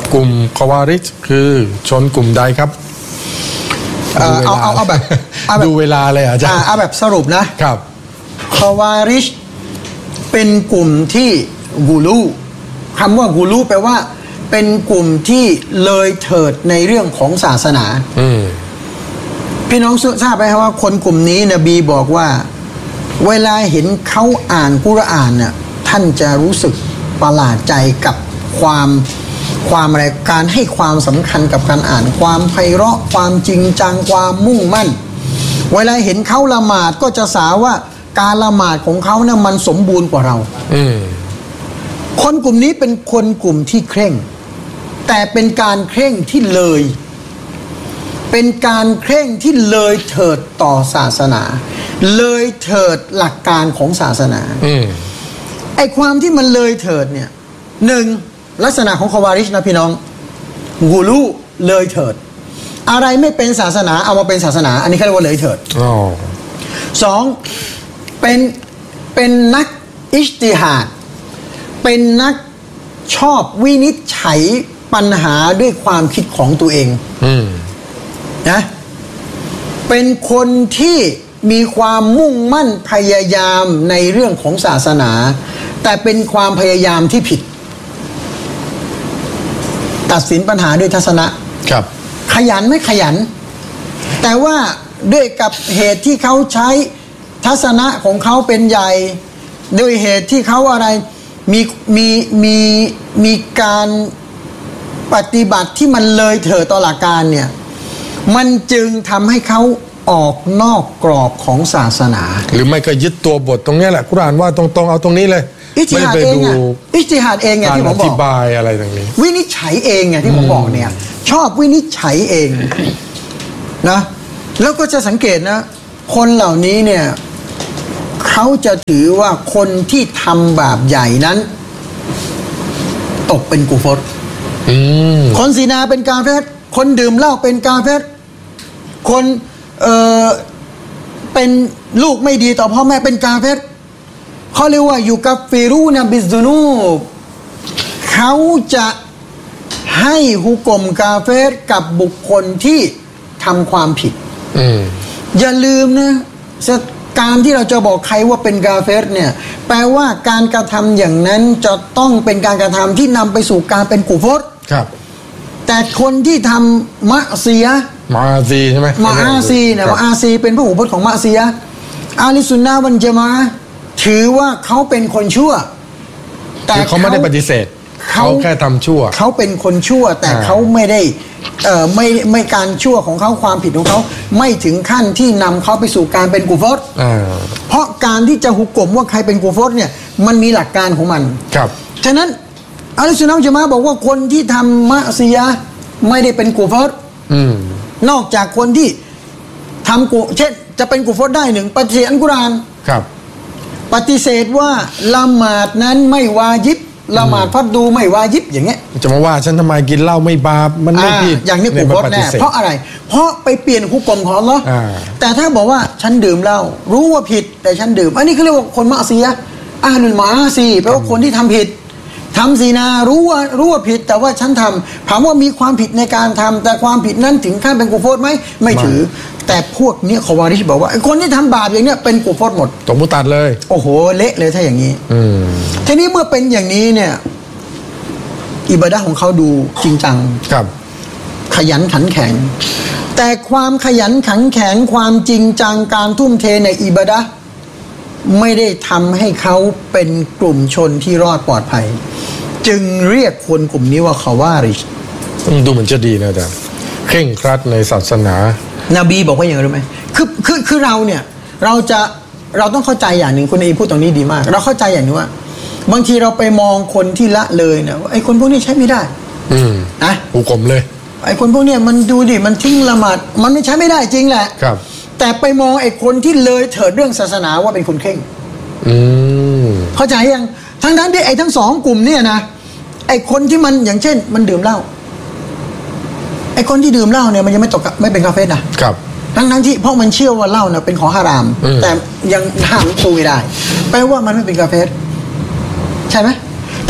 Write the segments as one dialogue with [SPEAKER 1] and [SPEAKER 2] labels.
[SPEAKER 1] กลุ่มคอวาริชคือชนกลุ่มใดครับ
[SPEAKER 2] เอาแบบ
[SPEAKER 1] ดูเวลาเลยอาจารย์
[SPEAKER 2] เอาแบบสรุปนะครับคอวาริชเป็นกลุ่มที่กูรูคำว่ากูรูแปลว่าเป็นกลุ่มที่เลยเถิดในเรื่องของศาสนาพี่น้องทราบไหมครับว่าคนกลุ่มนี้นบีบอกว่าเวลาเห็นเขาอ่านกุรอานเนี่ยท่านจะรู้สึกประหลาดใจกับความอะไรการให้ความสำคัญกับการอ่านความไพเราะความจริงจังความมุ่งมั่นเวลาเห็นเขาละหมาดก็จะสาว่าการละหมาดของเขาเนี่ยมันสมบูรณ์กว่าเราคนกลุ่มนี้เป็นคนกลุ่มที่เคร่งแต่เป็นการเคร่งที่เลยเป็นการเคร่งที่เลยเถิดต่อศาสนาเลยเถิดหลักการของศาสนาไอ้ความที่มันเลยเถิดเนี่ยหนึ่งลักษณะของคอวาริชนะพี่น้องกูรูเลยเถิดอะไรไม่เป็นศาสนาเอามาเป็นศาสนาอันนี้เขาเรียกว่าเลยเถิดสองเป็นนักอิจติฮาดเป็นนักชอบวินิจฉัยปัญหาด้วยความคิดของตัวเองนะเป็นคนที่มีความมุ่งมั่นพยายามในเรื่องของศาสนาแต่เป็นความพยายามที่ผิดตัดสินปัญหาด้วยทัศนะครับขยันไม่ขยันแต่ว่าด้วยกับเหตุที่เขาใช้ทัศนะของเขาเป็นใหญ่ด้วยเหตุที่เขาอะไรมีการปฏิบัติที่มันเลยเถิดต่อหลักการเนี่ยมันจึงทำให้เขาออกนอกกรอบของศาสนา
[SPEAKER 1] หรือไม่ก็ยึดตัวบทตรงนี้แหละกุรอานว่าตรงๆเอาตรงนี้เลย
[SPEAKER 2] ไม่ไปดูอิจติฮาดเองไงที่ผมบอกอ
[SPEAKER 1] ธิบายอะไรตรงนี้
[SPEAKER 2] วินิจฉัยเองไงที่ผมบอกเนี่ยชอบวินิจฉัยเองนะแล้วก็จะสังเกตนะคนเหล่านี้เนี่ยเขาจะถือว่าคนที่ทำบาปใหญ่นั้นตกเป็นกุฟรคนซินาเป็นกาเฟรคนดื่มเหล้าเป็นกาเฟรคนเป็นลูกไม่ดีต่อพ่อแม่เป็นกาเฟรเขาเรียกว่าอยู่กับฟิรูนะบิซุนูบเขาจะให้ฮุกมกาเฟรกับบุคคลที่ทำความผิดอย่าลืมนะการที่เราจะบอกใครว่าเป็นกาเฟรเนี่ยแปลว่าการกระทำอย่างนั้นจะต้องเป็นการกระทำที่นำไปสู่การเป็นกุฟร
[SPEAKER 1] ครับ
[SPEAKER 2] แต่คนที่ทำมะเสีย
[SPEAKER 1] มาซีใช่ไหม
[SPEAKER 2] มาอาซีเนี่ยมาอาซีเป็นผู้อุปถัมภ์ของมะเสียอาลิสุนนะวัลญะมาอะห์ถือว่าเขาเป็นคนชั่ว
[SPEAKER 1] แต่เขาไม่ได้ปฏิเสธเขาแค่ทำชั่ว
[SPEAKER 2] เขาเป็นคนชั่วแต่เขาไม่ได้ไม่การชั่วของเขาความผิดของเขาไม่ถึงขั้นที่นำเขาไปสู่การเป็นกุฟรเพราะการที่จะหุกกลมว่าใครเป็นกุฟรเนี่ยมันมีหลักการของมัน
[SPEAKER 1] ครับ
[SPEAKER 2] ฉะนั้นอะลัยฮิสซะมาบอกว่าคนที่ทำมะซียะห์ไม่ได้เป็นกุฟรนอกจากคนที่ทำกุเช่นจะเป็นกุฟรได้หนึ่งปฏิเสธอัลกุรอาน
[SPEAKER 1] ครับ
[SPEAKER 2] ปฏิเสธว่าละหมาดนั้นไม่วาญิบละหมาดฟัรดูไม่วาญิบอย่างเงี้ย
[SPEAKER 1] จะมาว่าฉันทำไมกินเหล้าไม่บาปมันไม่ผิด
[SPEAKER 2] อย่างนี้กุฟรแน่เพราะอะไรเพราะไปเปลี่ยนหุกกลมของอัลเลาะห์แต่ถ้าบอกว่าฉันดื่มเหล้ารู้ว่าผิดแต่ฉันดื่มอันนี้เขาเรียกว่าคนมะซียะห์อาลุลมะอาซีแปลว่าคนที่ทำผิดทำซีนารู้ว่าผิดแต่ว่าฉันทำถามว่ามีความผิดในการทำแต่ความผิดนั้นถึงขั้นเป็นกุฟรไหมไม่ถือแต่พวกนี้คอวาริชบอกว่าคนที่ทำบาปอย่างเนี้ยเป็นกุฟรหมด
[SPEAKER 1] ตกมุตัดเลย
[SPEAKER 2] โอ้โหเละเลยถ้าอย่างนี้ทีนี้เมื่อเป็นอย่างนี้เนี่ยอิบาดะห์ของเขาดูจริงจัง
[SPEAKER 1] ครับ
[SPEAKER 2] ขยันขันแข็งแต่ความขยันขันแข็งความจริงจังการทุ่มเทในอิบาดะห์ไม่ได้ทำให้เขาเป็นกลุ่มชนที่รอดปลอดภัยจึงเรียกคนกลุ่มนี้ว่าคอวาริช
[SPEAKER 1] ดูเหมือนจะดีนะอาจารย์เคร่งครัดในศาสนาน
[SPEAKER 2] บีบอกว่าอย่างไรรู้ไหมคือเราเนี่ยเราต้องเข้าใจอย่างหนึ่งคุณนบีพูดตรงนี้ดีมากเราเข้าใจอย่างนี้ว่าบางทีเราไปมองคนที่ละเลยนะไอ้คนพวกนี้ใช้ไม่ได้นะ
[SPEAKER 1] หูกลมเลย
[SPEAKER 2] ไอ้คนพวกนี้มันดูดิมันทิ้งละหมาดมันไม่ใช้ไม่ได้จริงแหละ
[SPEAKER 1] ครับ
[SPEAKER 2] แต่ไปมองไอ้คนที่เลยเถิดเรื่องศาสนาว่าเป็นคนเคร่งเข้าใจยังทั้งที่ไอ้ทั้งสองกลุ่มเนี่ยนะไอ้คนที่มันอย่างเช่นมันดื่มเหล้าไอ้คนที่ดื่มเหล้าเนี่ยมันยังไม่เป็นกาเฟรนะครับทั้งที่เพราะมันเชื่อว่าเหล้าเนี่ยเป็นของฮารามแต่ยังห้ามตัวไม่ได้แปลว่ามันไม่เป็นกาเฟรใช่ไหม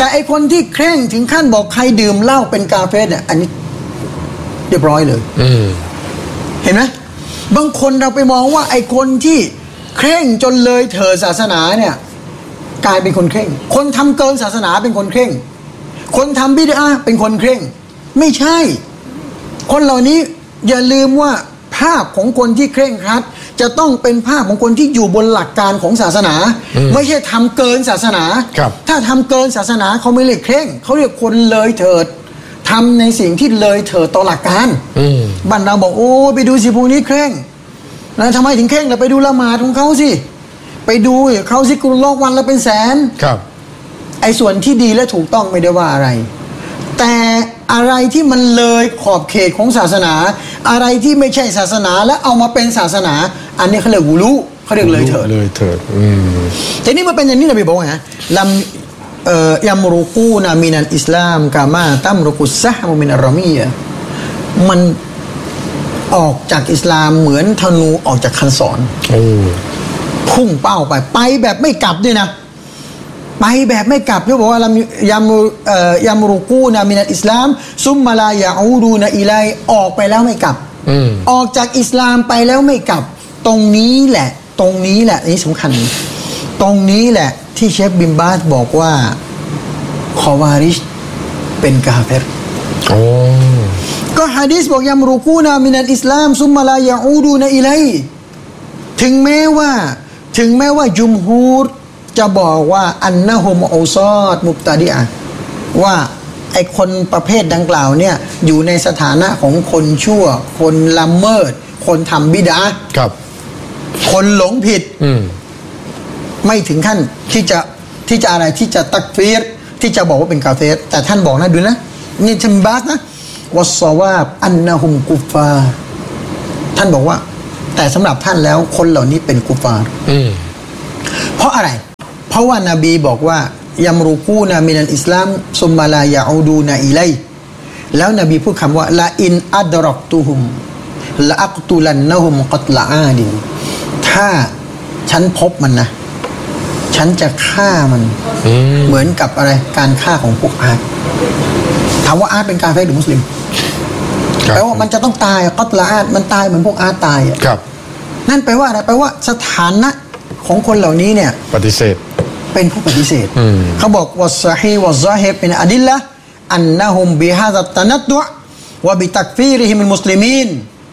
[SPEAKER 2] แต่ไอคนที่เคร่งถึงขั้นบอกใครดื่มเหล้าเป็นกาเฟรเนี่ยอันนี้เรียบร้อยเลยเห็นไหมบางคนเราไปมองว่าไอคนที่เคร่งจนเลยเถิดศาสนาเนี่ยกลายเป็นคนเคร่งคนทำเกินศาสนาเป็นคนเคร่งคนทำบิดอะห์เป็นคนเคร่งไม่ใช่คนเหล่านี้อย่าลืมว่าภาพของคนที่เคร่งครัดจะต้องเป็นภาพของคนที่อยู่บนหลักการของศาสนาไม่ใช่ทำเกินศาสนาถ้าทำเกินศาสนาเขาไม่เรียกเคร่งเขาเรียกคนเลยเถิดทำในสิ่งที่เลยเถิดต่อหลักการบ้านเราบอกโอ้ไปดูสิพวกนี้เคร่งนะทำไมถึงเคร่งล่ะไปดูละหมาดของเขาสิไปดูเขาซิกรุลลอฮ์วันละเป็นแสนไอ้ส่วนที่ดีและถูกต้องไม่ได้ว่าอะไรแต่อะไรที่มันเลยขอบเขตของศาสนาอะไรที่ไม่ใช่ศาสนาและเอามาเป็นศาสนาอันนี้เขาเรียกกุลุเขาเรียกเลยเถิดทีนี้มันเป็นอย่างนี้นบีบอกว่าไงลัมยัมรุกูนามินัลอิสลามกามาตัมรุกุสซะฮ์มินัรรอมียะมันออกจากอิสลามเหมือนธนูออกจากคันศรพุ่งเป้าไปแบบไม่กลับด้วยนะไปแบบไม่กลับเขาบอกว่ายัมรุกูนามินัลอิสลามซุมมาลายะอูดูนะอิไลออกไปแล้วไม่กลับออกจากอิสลามไปแล้วไม่กลับตรงนี้แหละนี่สำคัญตรงนี้แหละที่เชฟบิมบาสบอกว่าคอวาริชเป็นกาเฟรก็หะดีษบอกยัมรุกูนามินัลอิสลามซุมมาลายะอูดูนะอิไลถึงแม้ว่าจุมฮูรจะบอกว่าอันนะฮุมอูซอดมุบตะดิอะว่าไอคนประเภทดังกล่าวเนี่ยอยู่ในสถานะของคนชั่วคนละเมิดคนทำบิดอะห์คนหลงผิดไม่ถึงขั้นที่จะอะไรที่จะตักฟีรที่จะบอกว่าเป็นกาเฟรแต่ท่านบอกนะดูนะนี่ชัมบาสนะวัสซอวาบอันนะฮุมกุฟาท่านบอกว่าแต่สำหรับท่านแล้วคนเหล่านี้เป็นกุฟาร์เพราะอะไรเพราะว่านบีบอกว่ายัมรุกูนามินัลอิสลามซุมมาลายะอูดูนะอิไลแล้วนบีพูดคำว่าละอินอัดรักตุฮุมละอักตุลันนะฮุมกัตละอาดินถ้าฉันพบมันนะฉันจะฆ่ามันเหมือนกับอะไรการฆ่าของพวกอาร์ตถามว่าอาร์ตเป็นกาเฟรหรือมุสลิมแปลว่ามันจะต้องตายกัตละอาดมันตายเหมือนพวกอาร์ตตายนั่นแปลว่าอะไรแปลว่าสถานะของคนเหล่านี้เนี่ย
[SPEAKER 1] ปฏิเสธ
[SPEAKER 2] เป็นผู้ปฏิเสธเขาบอกว่าซอฮีวะซอฮิบเป็นอะดิลละอันนะฮุมบิฮาซัตตันัดดุวะบิตักฟีริฮิมิลมุสลิมีน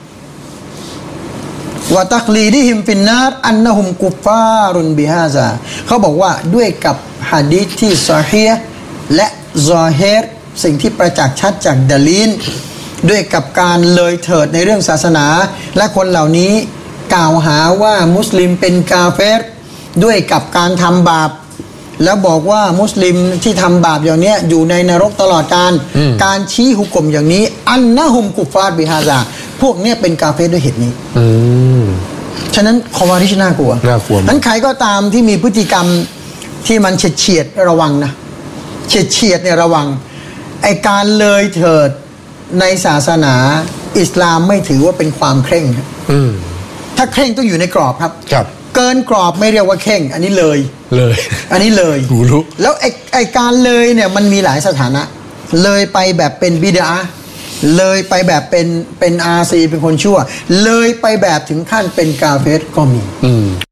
[SPEAKER 2] วะตักลีดิฮิมฟินนารอันนะฮุมกุฟารุนบิฮาซาเขาบอกว่าด้วยกับหะดีษที่ซอฮีฮ์และซอฮีรสิ่งที่ประจักษ์ชัดจากดะลีลด้วยกับการเลยเถิดในเรื่องศาสนาและคนเหล่านี้กล่าวหาว่ามุสลิมเป็นกาเฟรด้วยกับการทำบาปแล้วบอกว่ามุสลิมที่ทำบาปอย่างนี้อยู่ในนรกตลอดการชี้หุกกลมอย่างนี้อันนะฮุมกุฟาร์บิฮาซาพวกนี้เป็นกาเฟรด้วยเหตุนี้ฉะนั้นคอวาริชน่ากลัวนั้นใครก็ตามที่มีพฤติกรรมที่มันเฉียดระวังนะเฉียดเนี่ยระวังไอการเลยเถิดในศาสนาอิสลามไม่ถือว่าเป็นความเคร่งถ้าเคร่งต้องอยู่ในกรอบครับเกินกรอบไม่เรียกว่าเคร่งอันนี้เลยอันนี้เลยแล้วไอการเลยเนี่ยมันมีหลายสถานะเลยไปแบบเป็นบิดอะห์เลยไปแบบเป็นอาซีเป็นคนชั่วเลยไปแบบถึงขั้นเป็นกาเฟรก็มี